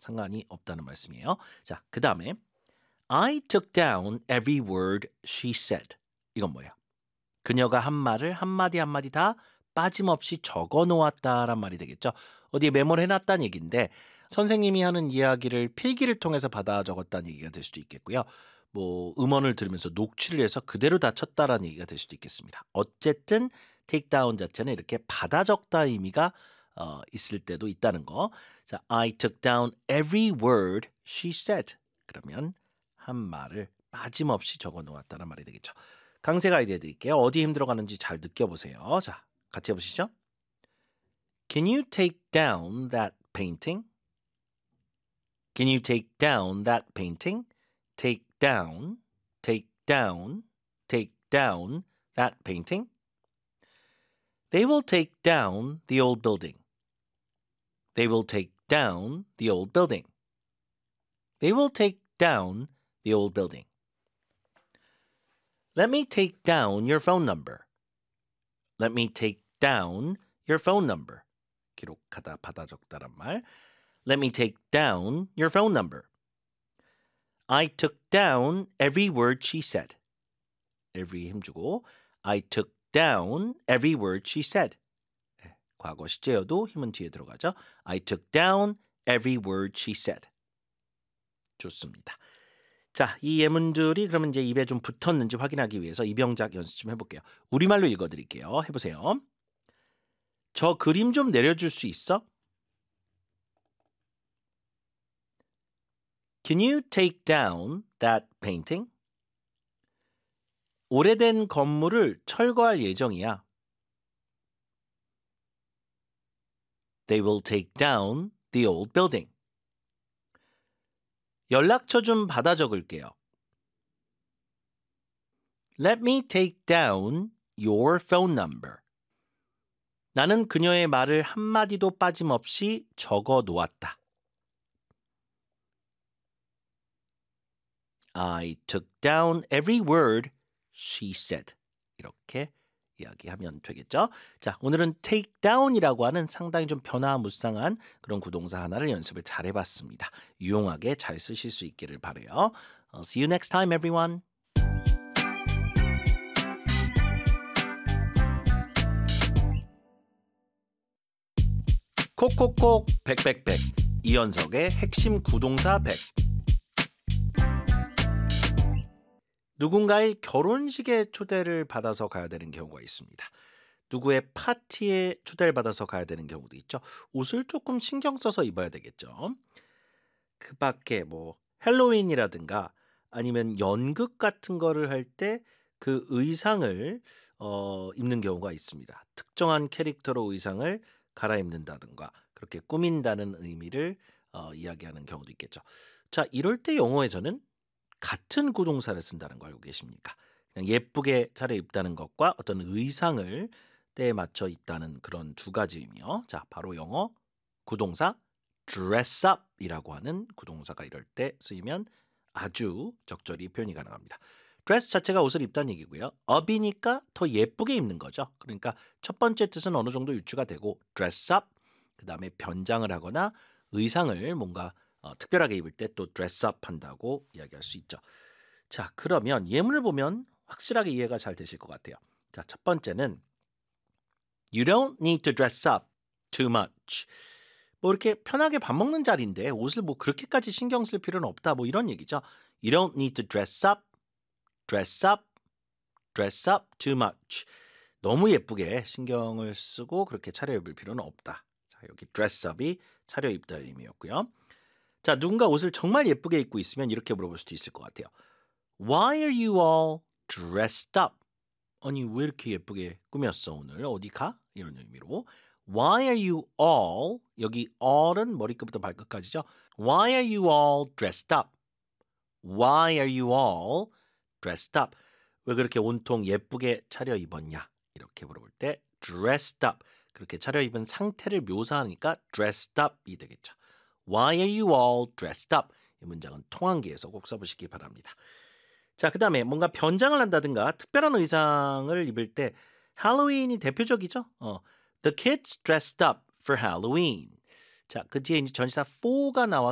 상관이 없다는 말씀이에요. 자, 그 다음에 I took down every word she said. 이건 뭐예요? 그녀가 한 말을 한마디 한마디 다 빠짐없이 적어 놓았다란 말이 되겠죠. 어디에 메모를 해놨다는 얘기인데 선생님이 하는 이야기를 필기를 통해서 받아 적었다는 얘기가 될 수도 있겠고요. 뭐 음원을 들으면서 녹취를 해서 그대로 다 쳤다라는 얘기가 될 수도 있겠습니다. 어쨌든 take down 자체는 이렇게 받아 적다 의미가 있을 때도 있다는 거. 자, I took down every word she said. 그러면 한 말을 빠짐없이 적어 놓았다는 말이 되겠죠. 강세 가이드 해드릴게요. 어디 힘들어가는지 잘 느껴보세요. 자, 같이 해보시죠. Can you take down that painting? Can you take down that painting? Take down, take down, take down that painting. They will take down the old building. They will take down the old building. They will take down the old building. Let me take down your phone number. Let me take down your phone number. 기록하다, 받아 적다란 말. Let me take down your phone number. I took down every word she said. Every 힘주고 I took down every word she said. 과거 시제여도 힘은 뒤에 들어가죠. I took down every word she said. 좋습니다. 자, 이 예문들이 그러면 이제 입에 좀 붙었는지 확인하기 위해서 입영작 연습 좀 해볼게요. 우리말로 읽어드릴게요. 해보세요. 저 그림 좀 내려줄 수 있어? Can you take down that painting? 오래된 건물을 철거할 예정이야. They will take down the old building. 연락처 좀 받아 적을게요. Let me take down your phone number. 나는 그녀의 말을 한마디도 빠짐없이 적어 놓았다. I took down every word she said. 이렇게 이야기하면 되겠죠. 자, 오늘은 take down이라고 하는 상당히 좀 변화무쌍한 그런 구동사 하나를 연습을 잘 해봤습니다. 유용하게 잘 쓰실 수 있기를 바라요. See you next time, everyone. 콕콕콕 백백백 이연석의 핵심 구동사 100. 누군가의 결혼식에 초대를 받아서 가야 되는 경우가 있습니다. 누구의 파티에 초대를 받아서 가야 되는 경우도 있죠. 옷을 조금 신경 써서 입어야 되겠죠. 그 밖에 뭐 헬로윈이라든가 아니면 연극 같은 거를 할 때 그 의상을 입는 경우가 있습니다. 특정한 캐릭터로 의상을 갈아입는다든가 그렇게 꾸민다는 의미를 이야기하는 경우도 있겠죠. 자, 이럴 때 영어에서는 같은 구동사를 쓴다는 거 알고 계십니까? 그냥 예쁘게 차려입다는 것과 어떤 의상을 때에 맞춰 입다는 그런 두 가지 의미요. 자, 바로 영어 구동사 dress up이라고 하는 구동사가 이럴 때 쓰이면 아주 적절히 표현이 가능합니다. dress 자체가 옷을 입다는 얘기고요. up이니까 더 예쁘게 입는 거죠. 그러니까 첫 번째 뜻은 어느 정도 유추가 되고 dress up, 그 다음에 변장을 하거나 의상을 뭔가 특별하게 입을 때 또 dress up 한다고 이야기할 수 있죠. 자, 그러면 예문을 보면 확실하게 이해가 잘 되실 것 같아요. 자, 첫 번째는 You don't need to dress up too much. 뭐 이렇게 편하게 밥 먹는 자리인데 옷을 뭐 그렇게까지 신경 쓸 필요는 없다. 뭐 이런 얘기죠. You don't need to dress up, dress up, dress up too much. 너무 예쁘게 신경을 쓰고 그렇게 차려입을 필요는 없다. 자, 여기 dress up이 차려입다 의미였고요. 자, 누군가 옷을 정말 예쁘게 입고 있으면 이렇게 물어볼 수도 있을 것 같아요. Why are you all dressed up? 아니, 왜 이렇게 예쁘게 꾸몄어 오늘? 어디 가? 이런 의미로 Why are you all? 여기 all은 머리끝부터 발끝까지죠. Why are you all dressed up? Why are you all dressed up? 왜 그렇게 온통 예쁘게 차려입었냐? 이렇게 물어볼 때 dressed up. 그렇게 차려입은 상태를 묘사하니까 dressed up이 되겠죠. Why are you all dressed up? 이 문장은 통한기에서 꼭 써보시기 바랍니다. 자, 그 다음에 뭔가 변장을 한다든가 특별한 의상을 입을 때 할로윈이 대표적이죠. The kids dressed up for Halloween. 자, 그 뒤에 이제 전치사 for가 나와